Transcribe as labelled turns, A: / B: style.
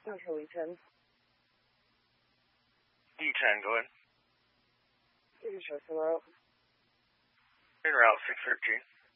A: Charlie 10.
B: D10, go ahead.
A: You can check them out.
B: In route 613.